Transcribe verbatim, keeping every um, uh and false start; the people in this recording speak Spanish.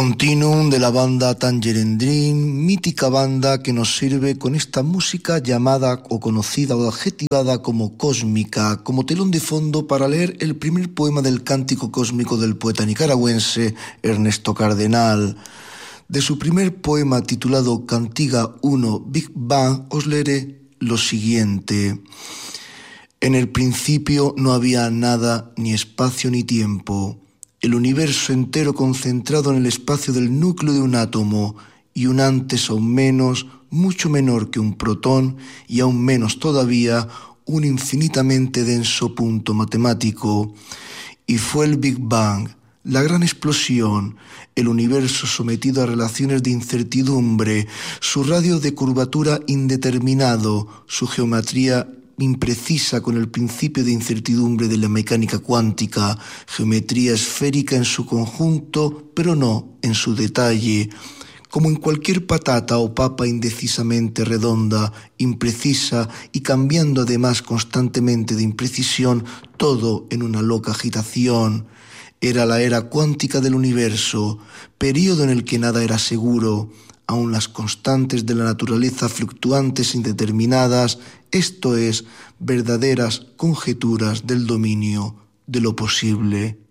Continuum de la banda Tangerine Dream, mítica banda que nos sirve con esta música llamada o conocida o adjetivada como cósmica, como telón de fondo para leer el primer poema del Cántico Cósmico del poeta nicaragüense Ernesto Cardenal. De su primer poema titulado Cantiga uno Big Bang os leeré lo siguiente. En el principio no había nada, ni espacio ni tiempo. El universo entero concentrado en el espacio del núcleo de un átomo, y un antes aún menos, mucho menor que un protón, y aún menos todavía, un infinitamente denso punto matemático. Y fue el Big Bang, la gran explosión, el universo sometido a relaciones de incertidumbre, su radio de curvatura indeterminado, su geometría imprecisa con el principio de incertidumbre de la mecánica cuántica, geometría esférica en su conjunto, pero no en su detalle, como en cualquier patata o papa indecisamente redonda, imprecisa y cambiando además constantemente de imprecisión, todo en una loca agitación. Era la era cuántica del universo, período en el que nada era seguro, aun las constantes de la naturaleza fluctuantes e indeterminadas, esto es, verdaderas conjeturas del dominio de lo posible.